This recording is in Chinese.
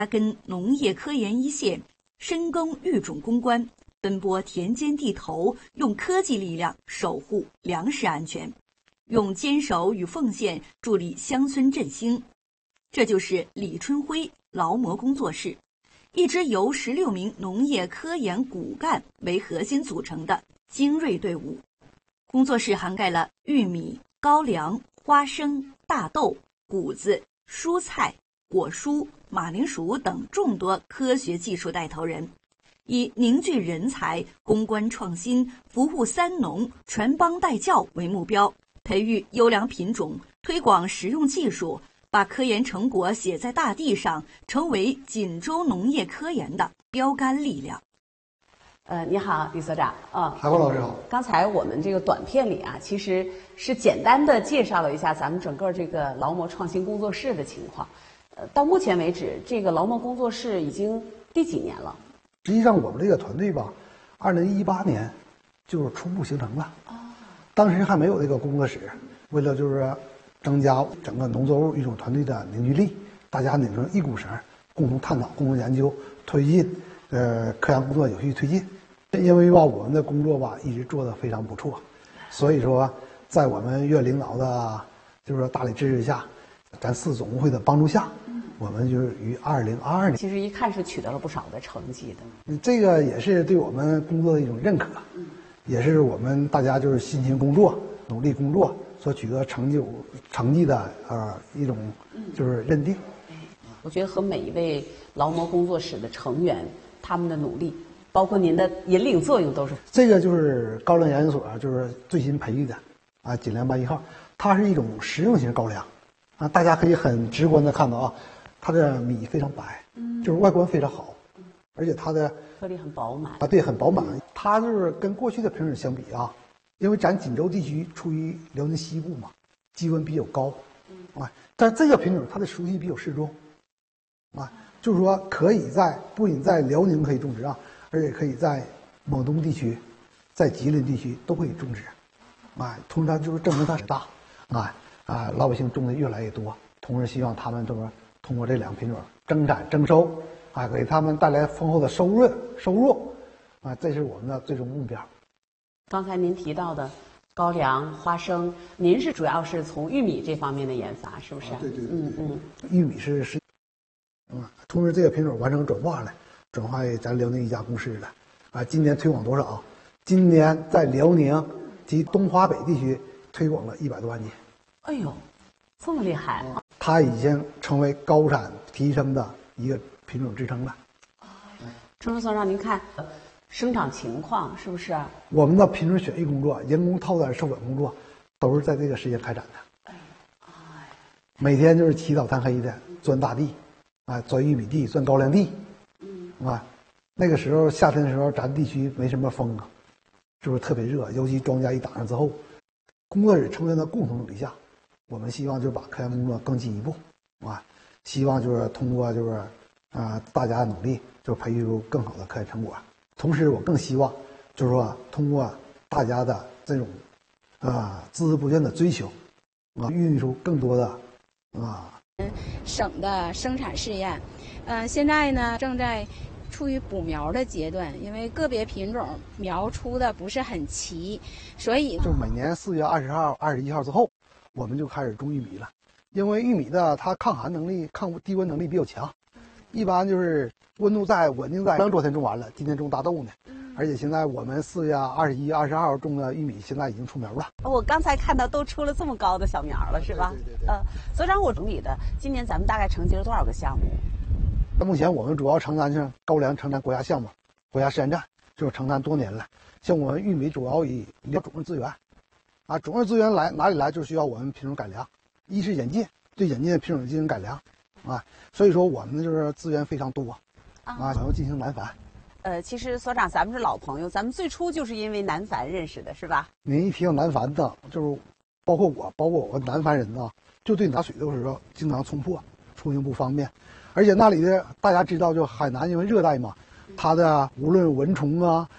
跟农业科研一线，深耕育种攻关，奔波田间地头，用科技力量守护粮食安全，用坚守与奉献助力乡村振兴。这就是李春辉劳模工作室，一支由16名农业科研骨干为核心组成的精锐队伍。工作室涵盖了玉米、高粱、花生、大豆、谷子、蔬菜、果蔬、马铃薯等众多科学技术带头人，以凝聚人才、攻关创新、服务三农、传帮带教为目标，培育优良品种，推广实用技术，把科研成果写在大地上，成为锦州农业科研的标杆力量。 你好，李所长。 海波老师好。 刚才我们这个短片里啊，其实是简单的介绍了一下咱们整个这个劳模创新工作室的情况。到目前为止，这个劳模工作室已经第几年了？ 实际上，我们这个团队吧，2018年就是初步形成了。当时还没有这个工作室，为了就是增加整个农作物育种团队的凝聚力，大家拧成一股绳，共同探讨、共同研究，推进科研工作有序推进。因为吧，我们的工作吧一直做得非常不错，所以说在我们院领导的就是大力支持下，咱4总工会的帮助下，我们就是于2022年， 其实一看是取得了不少的成绩的。 这个也是对我们工作的一种认可，也是我们大家就是辛勤工作、努力工作所取得成绩的一种就是认定。 我觉得和每一位劳模工作室的成员他们的努力，包括您的引领作用，都是这个就是高粱研究所就是最新培育的锦粮8.1号，它是一种实用型高粱大家可以很直观的看到它的米非常白，就是外观非常好，而且它的颗粒很饱满对，很饱满。它就是跟过去的品种相比因为咱锦州地区处于辽宁西部嘛，基温比较高但这个品种它的熟悉比较适中就是说不仅在辽宁可以种植而且可以在蒙东地区、在吉林地区都可以种植同时它就是证明它很大老百姓种的越来越多，同时希望他们通过这2个品种增产增收给他们带来丰厚的收入这是我们的最终目标。 刚才您提到的高粱、花生，您是主要是从玉米这方面的研发，是不是？ 对。玉米是同时这个品种完成转化为咱辽宁一家公司了今年推广多少？今年在辽宁及东华北地区推广了100多万斤。 哎呦，这么厉害它已经成为高产提升的一个品种支撑了。 春风所长，您看生长情况是不是？ 我们的品种选育工作、人工套杆授粉工作都是在这个时间开展的。每天就是起早贪黑的钻大地钻玉米地、钻高粱地那个时候夏天的时候，咱地区没什么风是不是特别热？尤其庄稼一打上之后，工作室成员的共同努力下，我们希望就把科研工作更进一步希望就是通过就是大家的努力，就培育出更好的科研成果。同时，我更希望就是说通过大家的这种孜孜不倦的追求孕育出更多的省的生产试验，现在呢正在处于补苗的阶段，因为个别品种苗出的不是很齐，所以就每年4月20号、21号之后，我们就开始种玉米了。因为玉米的它抗寒能力、抗低温能力比较强，一般就是温度稳定在昨天种完了，今天种大豆呢。而且现在我们4月21、20号种的玉米现在已经出苗了。 我刚才看到都出了这么高的小苗了，是吧？ 对。 所长，我整理的今年咱们大概承接了多少个项目？ 目前我们主要承担是高粱承担国家项目、国家实验站，就是承担多年了。像我们玉米主要以种子资源种子资源哪里来，就需要我们品种改良，一是引进，对引进的品种进行改良所以说我们就是资源非常多想要进行南繁。 其实所长咱们是老朋友，咱们最初就是因为南繁认识的，是吧？ 您一提到南繁的，就是包括我南繁人就对拿水的时候经常冲破，出行不方便。而且那里的大家知道，就海南因为热带嘛，它的无论蚊虫